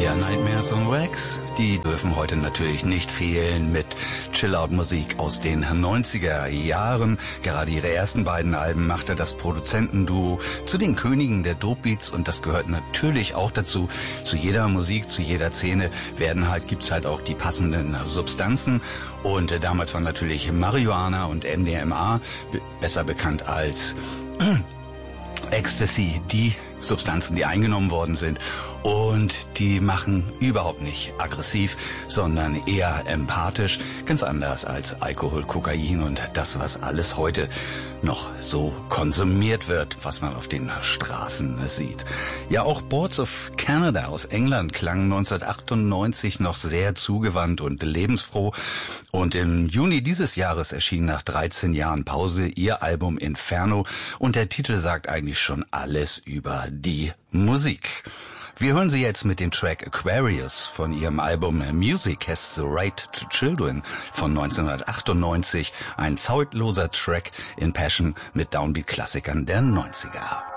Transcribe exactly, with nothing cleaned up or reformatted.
Ja, Nightmares on Wax, die dürfen heute natürlich nicht fehlen mit Chill-Out-Musik aus den neunziger Jahren. Gerade ihre ersten beiden Alben machte das Produzentenduo zu den Königen der Dope-Beats und das gehört natürlich auch dazu. Zu jeder Musik, zu jeder Szene werden halt, gibt's halt auch die passenden Substanzen und äh, damals war natürlich Marihuana und M D M A, be- besser bekannt als Ecstasy, die Substanzen, die eingenommen worden sind und die machen überhaupt nicht aggressiv, sondern eher empathisch, ganz anders als Alkohol, Kokain und das, was alles heute noch so konsumiert wird, was man auf den Straßen sieht. Ja, auch Boards of Canada aus England klangen neunzehnhundertachtundneunzig noch sehr zugewandt und lebensfroh und im Juni dieses Jahres erschien nach dreizehn Jahren Pause ihr Album Inferno und der Titel sagt eigentlich schon alles über die Musik. Wir hören sie jetzt mit dem Track Aquarius von ihrem Album Music Has the Right to Children von neunzehnhundertachtundneunzig, ein zeitloser Track in Passion mit Downbeat-Klassikern der neunziger.